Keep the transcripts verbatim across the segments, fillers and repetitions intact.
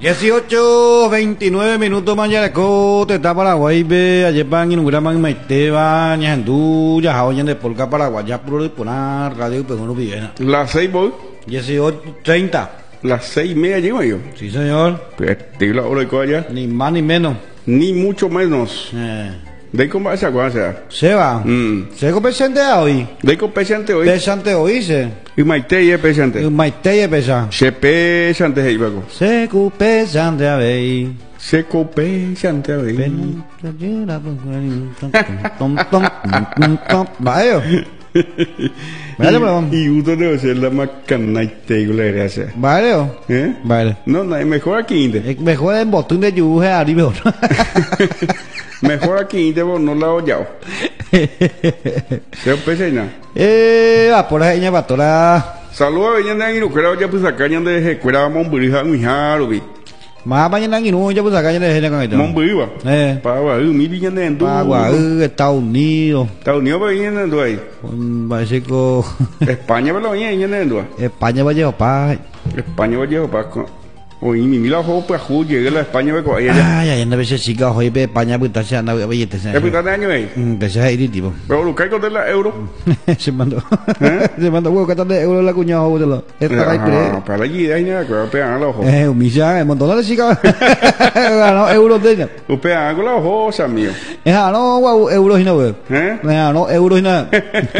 dieciocho, veintinueve minutos mañana te está Paraguay be ayepan inuguraman maiteba ñandú ya jaoñan de polka Paraguay ya puro poner radio pues uno viene Las seis voy. dieciocho treinta. Las seis y media llego yo. Sí señor. Pues te digo la hora de colla. Ni más ni menos. Ni mucho menos. Eh. De cómo va esa cosa. Se va. Mm. Se co pesante hoy. De cómo pesante hoy. Pesante hoy se. Y maite y pesante. Y maite pesa. Se pesante ahí luego. Se co pesante a ver. Se co pesante ahí. Vaya. Vale, pero y uno debe ser la más canaita y la gracia. vale. ¿Eh? Vale. No, no, es mejor aquí. Es mejor en botón de yuje arriba. Mejor aquí, vos no la he ollado. Se pesena. Eh, va por ahí, ña patora. Saludos a Beñan de Aguinuquera, ya pues acá ya de Jecuera, Monburija, Mijarovi. Más mañana en Inú, ya pues acá ya le dejé con esto. Monburija. Eh. Para mi Villan de Endo. Agua, Estados Unidos. Estados Unidos va Villan de Endo ahí. Un básico. España va la Villan de Endo. España va a llevar paz. España va a llevar Pascua. Oye, mi mila juego pues jugo llegué a la España ve con ella. Ay, ay, anda a veces chica, hoy ve España, pues está haciendo billetes. ¿Es mitad de año ahí? Empecé a ir, tipo. Pero lo caigo de la euro. Se mandó. Se mandó huevo que está de euro la cuñada, boludo. Esta Ah, para allí, ahí nada, que va a pegar a los ojos. Eh, humilla, un montón de chicas. Ganó euros de ella. Usted pegan con los ojos, mío. Es no, guau, euros y no, güey. ¿Eh? No, euros y nada.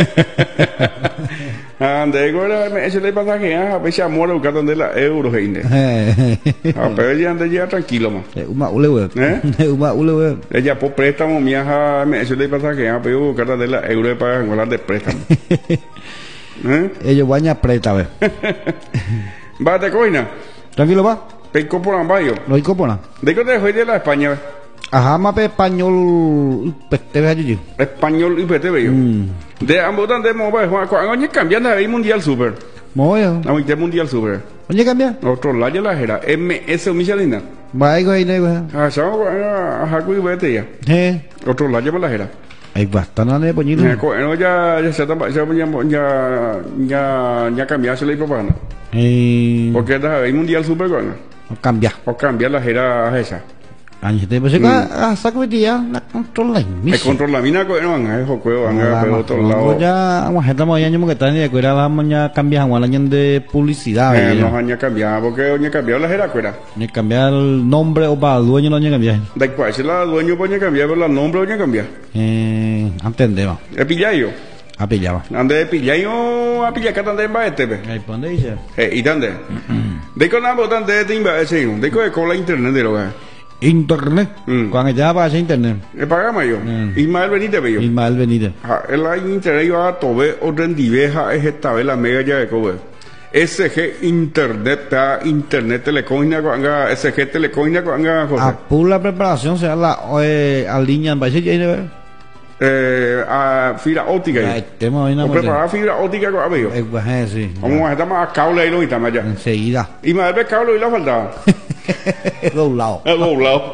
Ande, ahora me ese le pasa que a veces amor a buscar donde la euro gente. A pero ella anda ya tranquilo más. Uma ule, güey. ¿Eh? Uma ule, güey. Ella por préstamo miaja, me ese le pasa que a pero buscar donde la euro para guardar de préstamo. ¿Eh? Ellos van a apretar, güey. Va de coina. Tranquilo, va. Te compran bayo. No hay copona. De que te fue de la España. Ajá, mape español. Te ves allí. Español y pete bello. De ambos de mobile, cuando oye cambiando ahí mundial super. Muy bien. A mí mundial super. Oye, cambia. Otro lado la era M S Michelina. Va ahí, güey, güey. Ah, chao, a Jacu y vete ya. Eh. Otro lado la era. Hay bastante de poñito. No, ya ya se está ya ya ya ya cambiaste la propaganda. Eh. Porque da ahí mundial super con. Cambia. O cambiar la era esa. Años de pues ah saco día la controla El control la mina con no van a eso juego van a ver otro lado. Ya vamos a estar muy años que están de acuerdo vamos ya cambiar un año de publicidad. Eh, no año cambiar porque oña cambiar la era cuera. Ni cambiar el nombre o para el dueño no año cambiar. Da igual si la dueño pone cambiar pero el nombre oña cambiar. Eh, entendemos. Es pillayo. A pillaba. Ande de pillayo a pillar que ande en baete be. Ahí pone dice. Eh, y dónde? De con la botante de timba ese, de con con la internet de lo que. Internet. Mm. Cuando ya va a internet. ¿Le pagamos yo? Mm. Ismael Benítez bello. Ismael Benítez. Ah, el internet iba a tobe orden diveja es esta vez la mega ya de cobre. S G Internet, ta Internet Telecoina, cuanga S G Telecoina, cuanga A José. pura preparación se la eh, a línea va a ser ya Eh, a fibra óptica. Ahí tenemos ahí una O preparar fibra óptica con abello. Eh, pues eh, sí. Vamos a estar más a cable ahí lo estamos allá. Enseguida. Y más de cable y la faltaba. Doblado. El doblado.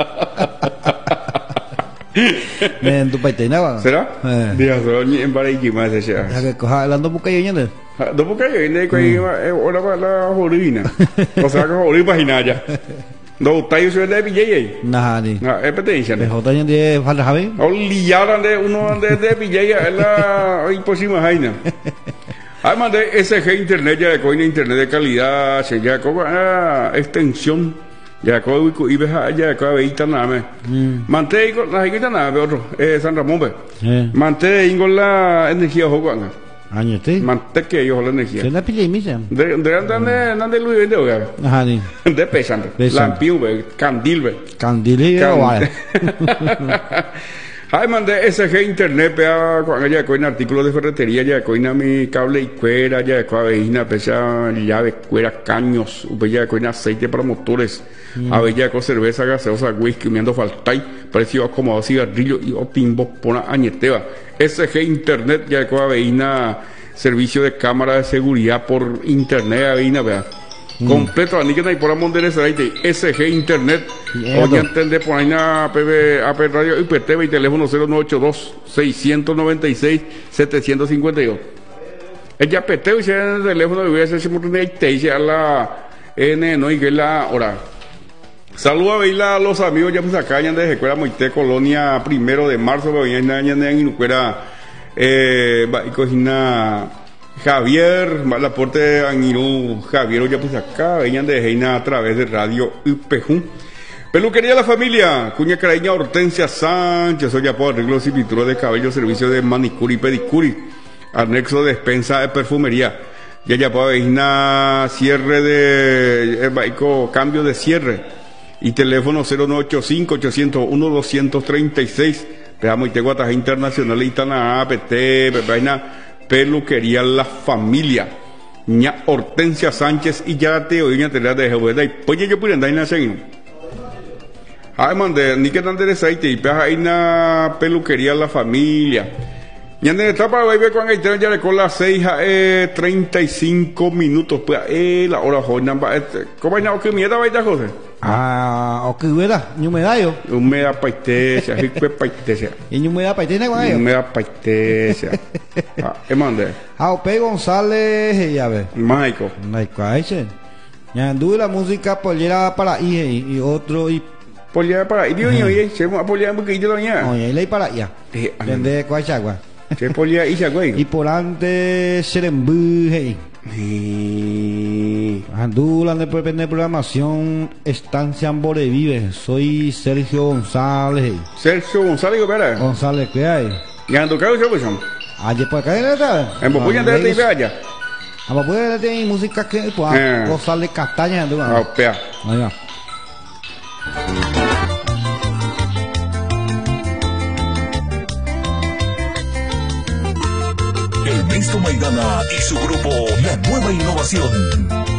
En tu país nada. ¿Será? Eh. Dios, ni en Baraiki más Ya allá. que coja hablando porque yo ñande. Dopo que yo vine que ahora va la jorina. O sea que jorí página ya. No, está yo soy de B J. Nada ni. No, es petencia. De jota ñande falta Javi. O liaran de uno de de B J es la imposible jaina. Además de S G Internet ya de coina internet de calidad, se ya con extensión. Ya con y veja ya con veita nada más. Mantén con la higuita nada otro, eh San Ramón ve. Eh. Mantén con la energía juega. Año este. Mantén que yo la energía. Se la pilla y misa. De de ande ande Luis vende oiga. Ajá ni. De pesante. Pesante. Lampión ve, candil ve. Candilillo vale. Ay, mandé S G Internet, pea, cuando ya coina artículos de ferretería, ya coina mi cable y cuera, ya coina veina, pesa llave, cuera, caños, ya coina aceite para motores, a ver ya con cerveza, gaseosa, whisky, miando faltay, precio como cigarrillo y optimbo, pona añeteva. S G Internet, ya coina veina, servicio de cámara de seguridad por internet, veina, vea. Mm. Completo, ni que no hay por amor de S G Internet. Oye, entender por ahí na P B, A P Radio y P T V y teléfono cero nueve ocho dos, seis nueve seis, siete cinco dos. Ella P T V y el teléfono de V S S Motornet y te dice a la N, no, y que la hora. Saludos a Veila a los amigos ya pues acá, ya de Escuela Moité, Colonia Primero de Marzo, ya ya ya en Inucuera, eh, cocina Javier, el aporte Anguirú, Javier ya pues acá, venían de Heina a través de Radio U P J. Peluquería de la familia, cuña caraña Hortensia Sánchez, soy ya por arreglos y pintura de cabello, servicio de manicuri y pedicuri, anexo de despensa de perfumería. Ya ya puedo veina cierre de, eh, cambio de cierre. Y teléfono cero nueve ocho cinco, ocho cero uno, dos tres seis. Veamos y tengo ataje internacional y Tana, A P T, vaina, peluquería la familia. Ña Hortensia Sánchez y ya te oí ña te la de Jehová. Y pues yo pude andar en la seguida. Ay, mande, ni que tan interesante. Y pues hay una peluquería la familia. Ya en esta para ver cuando hay ya le con las seis a treinta y cinco minutos. Pues, eh, la hora joven. ¿Cómo hay nada que mierda va a José? Ah, o que hubiera, ni humedad yo. Humedad paitesia, rico paitesia. Y humedad paitesia con ellos. Humedad paitesia. Ah, ¿qué mande? Ah, Ope González, ya ve. Maico. Maico, ahí se. Ya anduve la música pollera para I y, y otro y. Pollera para I, Dios mío, oye, se va a pollera un poquito de mañana. Oye, ley para allá. Vende Coachagua. Se pollera y Chagüey. Y por antes Serembú, hey. Andulan de de programación Estancia Amborevive. Soy Sergio González. Sergio González, ¿verdad? González, ¿qué hay? ¿Y ando caro yo pues? Ayer por acá en esta. En Bopuya de te iba allá. A Bopuya de música que pues González Castaña ando. Ah, pea. Ahí va. Ernesto Maidana y su grupo La Nueva Innovación.